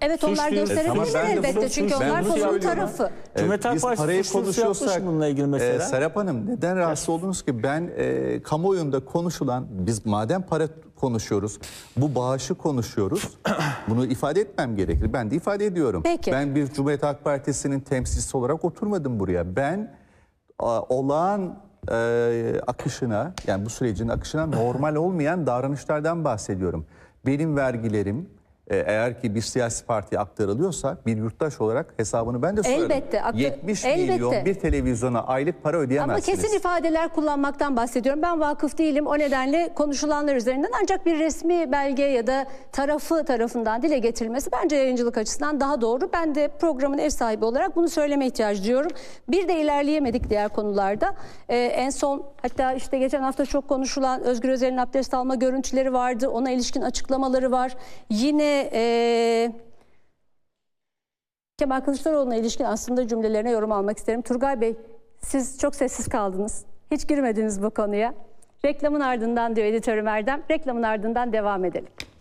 Evet, onlar gösterebilirler elbette çünkü onlar konunun tarafı. Cumhuriyet Halk Biz Partisi parayı suçlusu konuşuyorsak, yapmış bununla ilgili mesela. Serap Hanım, neden rahatsız oldunuz ki? Ben kamuoyunda konuşulan, biz madem para konuşuyoruz, bu bağışı konuşuyoruz, bunu ifade etmem gerekir. Ben de ifade ediyorum. Peki. Ben bir Cumhuriyet Halk Partisi'nin temsilcisi olarak oturmadım buraya. Ben olağan akışına, yani bu sürecin akışına normal olmayan davranışlardan bahsediyorum. Benim vergilerim eğer ki bir siyasi partiye aktarılıyorsa bir yurttaş olarak hesabını ben de sorarım. Elbette. 70 elbette. milyon bir televizyona aylık para Ama ödeyemezsiniz. kesin ifadeler kullanmaktan bahsediyorum. Ben vakıf değilim. O nedenle konuşulanlar üzerinden ancak bir resmi belge ya da tarafından dile getirilmesi bence yayıncılık açısından daha doğru. Ben de programın ev sahibi olarak bunu söyleme ihtiyacı duyuyorum. Bir de ilerleyemedik diğer konularda. En son, hatta işte geçen hafta çok konuşulan Özgür Özel'in abdest alma görüntüleri vardı. Ona ilişkin açıklamaları var. Yine Kemal Kılıçdaroğlu'na ilişkin aslında cümlelerine yorum almak isterim. Turgay Bey, siz çok sessiz kaldınız. Hiç girmediniz bu konuya. Reklamın ardından diyor editörüm Erdem. Reklamın ardından devam edelim.